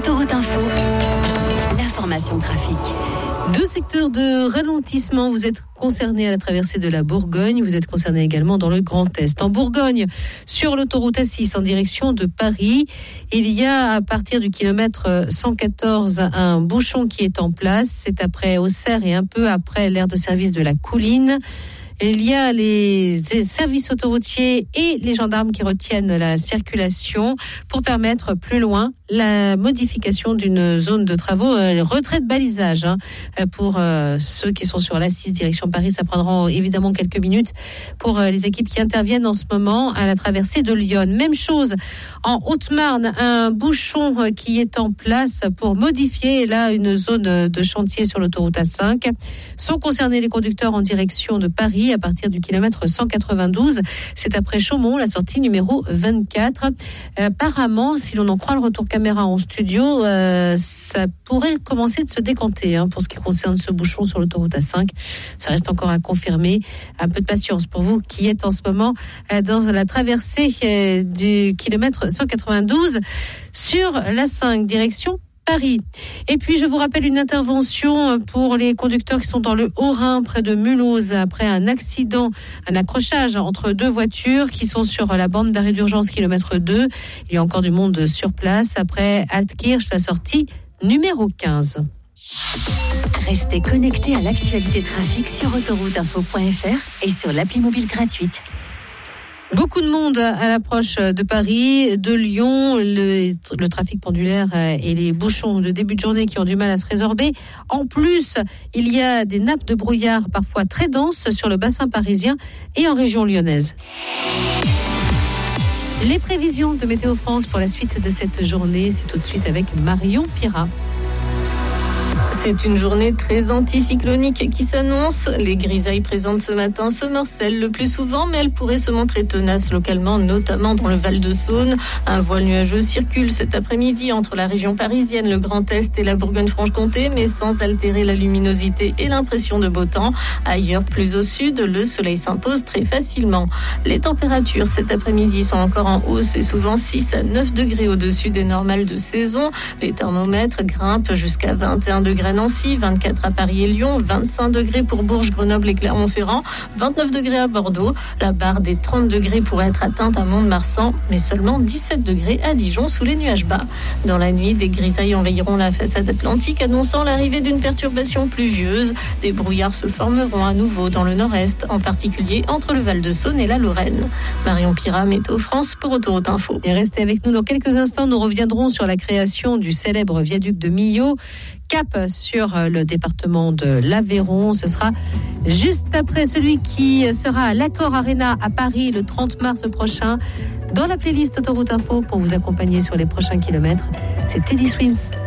Autoroute Info, l'information trafic. 2 secteurs de ralentissement. Vous êtes concernés à la traversée de la Bourgogne. Vous êtes concernés également dans le Grand Est. En Bourgogne, sur l'autoroute A6 en direction de Paris, il y a à partir du kilomètre 114 un bouchon qui est en place. C'est après Auxerre et un peu après l'aire de service de la Couline. Il y a les services autoroutiers et les gendarmes qui retiennent la circulation pour permettre plus loin la modification d'une zone de travaux, retrait de balisage pour ceux qui sont sur l'A6 direction Paris. Ça prendra évidemment quelques minutes pour les équipes qui interviennent en ce moment à la traversée de Lyon. Même chose en Haute-Marne, un bouchon qui est en place pour modifier là une zone de chantier sur l'autoroute A5. Sont concernés les conducteurs en direction de Paris à partir du kilomètre 192. C'est après Chaumont, la sortie numéro 24. Apparemment, si l'on en croit le retour caméra en studio, ça pourrait commencer de se décanter pour ce qui concerne ce bouchon sur l'autoroute A5. Ça reste encore à confirmer. Un peu de patience pour vous qui êtes en ce moment dans la traversée du kilomètre 192 sur l'A5 direction Paris. Et puis, je vous rappelle une intervention pour les conducteurs qui sont dans le Haut-Rhin, près de Mulhouse, après un accident, un accrochage entre 2 voitures qui sont sur la bande d'arrêt d'urgence kilomètre 2. Il y a encore du monde sur place après Altkirch, la sortie numéro 15. Restez connectés à l'actualité trafic sur autorouteinfo.fr et sur l'appli mobile gratuite. Beaucoup de monde à l'approche de Paris, de Lyon, le trafic pendulaire et les bouchons de début de journée qui ont du mal à se résorber. En plus, il y a des nappes de brouillard parfois très denses sur le bassin parisien et en région lyonnaise. Les prévisions de Météo France pour la suite de cette journée, c'est tout de suite avec Marion Pirat. C'est une journée très anticyclonique qui s'annonce. Les grisailles présentes ce matin se morcellent le plus souvent, mais elles pourraient se montrer tenaces localement, notamment dans le Val-de-Saône. Un voile nuageux circule cet après-midi entre la région parisienne, le Grand Est et la Bourgogne-Franche-Comté, mais sans altérer la luminosité et l'impression de beau temps. Ailleurs, plus au sud, le soleil s'impose très facilement. Les températures cet après-midi sont encore en hausse et souvent 6 à 9 degrés au-dessus des normales de saison. Les thermomètres grimpent jusqu'à 21 degrés à Nancy, 24 à Paris et Lyon, 25 degrés pour Bourges, Grenoble et Clermont-Ferrand, 29 degrés à Bordeaux. La barre des 30 degrés pourrait être atteinte à Mont-de-Marsan, mais seulement 17 degrés à Dijon sous les nuages bas. Dans la nuit, des grisailles envahiront la façade atlantique, annonçant l'arrivée d'une perturbation pluvieuse. Des brouillards se formeront à nouveau dans le nord-est, en particulier entre le Val-de-Saône et la Lorraine. Marion Pirat, Météo France pour Autoroute Info. Et restez avec nous dans quelques instants. Nous reviendrons sur la création du célèbre viaduc de Millau. Cap sur le département de l'Aveyron. Ce sera juste après celui qui sera à l'Accor Arena à Paris le 30 mars prochain. Dans la playlist Autoroute Info pour vous accompagner sur les prochains kilomètres, c'est Teddy Swims.